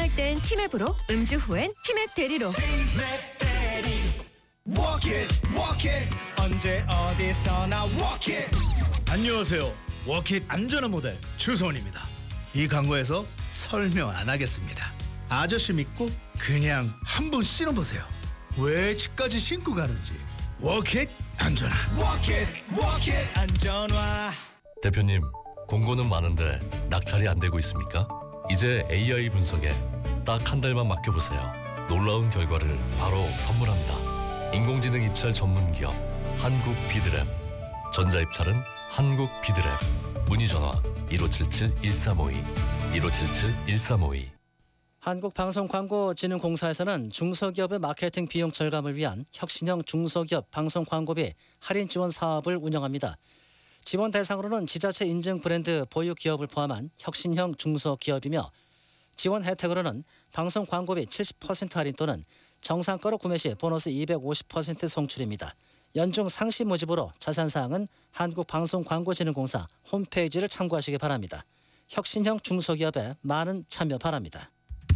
운전할 땐 티맵으로, 음주 후엔 티맵 대리로. 티맵 대리. Walk it, walk it. 언제 어디서나 walk it. 안녕하세요. 워킷 안전한 모델 주소원입니다. 이 광고에서 설명 안 하겠습니다. 아저씨 믿고 그냥 한번 신어보세요. 왜 집까지 신고 가는지. 워킷 안전한. Walk it, walk it. 안전화. 대표님, 공고는 많은데 낙찰이 안 되고 있습니까? 이제 AI 분석에 딱 한 달만 맡겨보세요. 놀라운 결과를 바로 선물합니다. 인공지능 입찰 전문 기업 한국 비드랩. 전자입찰은 한국 비드랩. 문의 전화 1577-1352 1577-1352. 한국방송광고진흥공사에서는 중소기업의 마케팅 비용 절감을 위한 혁신형 중소기업 방송광고비 할인 지원 사업을 운영합니다. 지원 대상으로는 지자체 인증 브랜드 보유 기업을 포함한 혁신형 중소기업이며 지원 혜택으로는 방송 광고비 70% 할인 또는 정상가로 구매 시 보너스 250% 송출입니다. 연중 상시 모집으로 자세한 사항은 한국방송광고진흥공사 홈페이지를 참고하시기 바랍니다. 혁신형 중소기업에 많은 참여 바랍니다.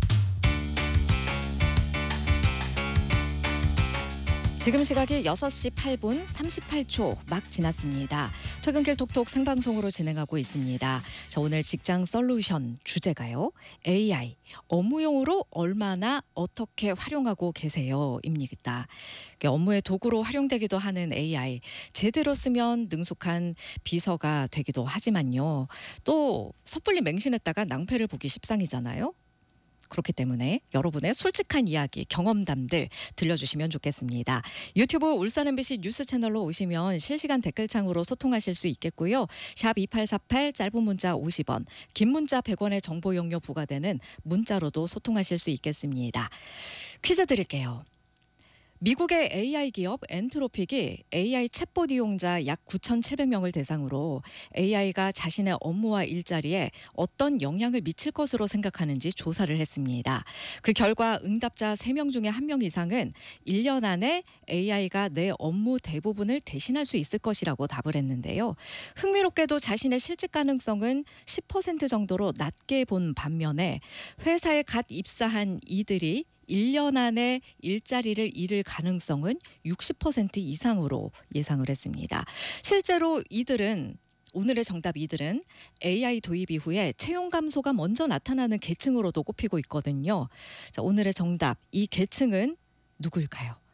지금 시각이 6시 8분 38초 막 지났습니다. 퇴근길 톡톡 생방송으로 진행하고 있습니다. 자, 오늘 직장 솔루션 주제가요. AI, 업무용으로 얼마나 어떻게 활용하고 계세요?입니다. 업무의 도구로 활용되기도 하는 AI, 제대로 쓰면 능숙한 비서가 되기도 하지만요. 또 섣불리 맹신했다가 낭패를 보기 십상이잖아요. 그렇기 때문에 여러분의 솔직한 이야기, 경험담들 들려주시면 좋겠습니다. 유튜브 울산 MBC 뉴스 채널로 오시면 실시간 댓글창으로 소통하실 수 있겠고요. 샵 2848 짧은 문자 50원, 긴 문자 100원의 정보 용료 부과되는 문자로도 소통하실 수 있겠습니다. 퀴즈 드릴게요. 미국의 AI 기업 엔트로픽이 AI 챗봇 이용자 약 9,700명을 대상으로 AI가 자신의 업무와 일자리에 어떤 영향을 미칠 것으로 생각하는지 조사를 했습니다. 그 결과 응답자 3명 중에 1명 이상은 1년 안에 AI가 내 업무 대부분을 대신할 수 있을 것이라고 답을 했는데요. 흥미롭게도 자신의 실직 가능성은 10% 정도로 낮게 본 반면에 회사에 갓 입사한 이들이 1년 안에 일자리를 잃을 가능성은 60% 이상으로 예상을 했습니다. 실제로 오늘의 정답 이들은 AI 도입 이후에 채용 감소가 먼저 나타나는 계층으로도 꼽히고 있거든요. 자, 오늘의 정답, 이 계층은 누구일까요?